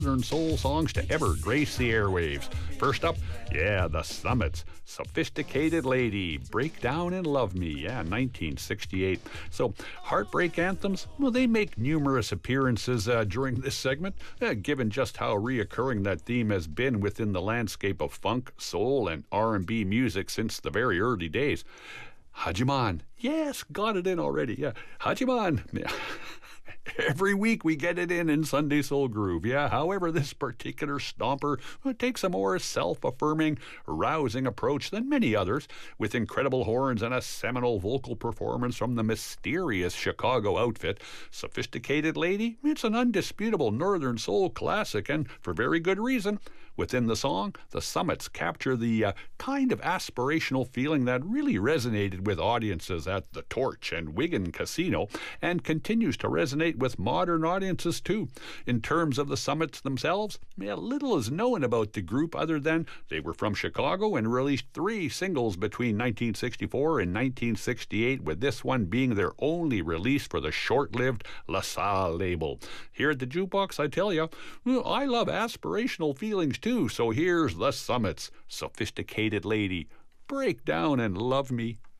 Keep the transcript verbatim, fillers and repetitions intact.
Northern soul songs to ever grace the airwaves. First up, yeah, the Summits. Sophisticated Lady, Break Down and Love Me, yeah, nineteen sixty-eight. So, heartbreak anthems, well, they make numerous appearances uh, during this segment, uh, given just how reoccurring that theme has been within the landscape of funk, soul, and R and B music since the very early days. Hajiman, yes, got it in already, yeah. Hajiman, yeah. Every week we get it in in Sunday Soul Groove. Yeah, however, this particular stomper uh, takes a more self-affirming, rousing approach than many others, with incredible horns and a seminal vocal performance from the mysterious Chicago outfit. Sophisticated Lady, it's an undisputable Northern Soul classic, and for very good reason. Within the song, the Summits capture the uh, kind of aspirational feeling that really resonated with audiences at the Torch and Wigan Casino, and continues to resonate with modern audiences too. In terms of the Summits themselves, yeah, little is known about the group other than they were from Chicago and released three singles between nineteen sixty-four and nineteen sixty-eight, with this one being their only release for the short-lived LaSalle label. Here at the Jukebox, I tell you, I love aspirational feelings too, so here's the Summits, Sophisticated Lady, Break Down and Love Me.